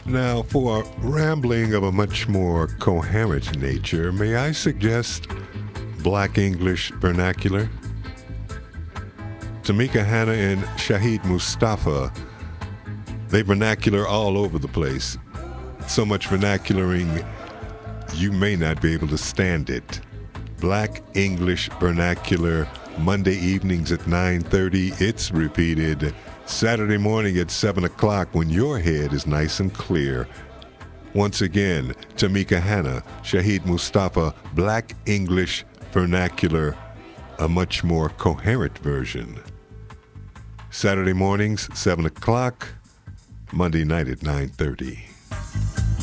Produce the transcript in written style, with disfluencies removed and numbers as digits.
Now, for a rambling of a much more coherent nature, may I suggest Black English Vernacular? Tamika Hannah and Shahid Mustafa, they vernacular all over the place. So much vernacularing, you may not be able to stand it. Black English Vernacular, Monday evenings at 9:30. It's repeated Saturday morning at 7 o'clock when your head is nice and clear. Once again, Tamika Hannah, Shahid Mustafa, Black English Vernacular, a much more coherent version. Saturday mornings, 7 o'clock, Monday night at 9:30.